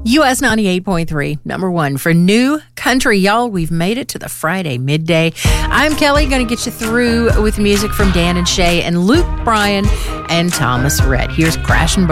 US 98.3, number one for new country. Y'all, we've made it to the Friday midday. I'm Kelly, going to get you through with music from Dan and Shay and Luke Bryan and Thomas Rhett. Here's Crash and Burn.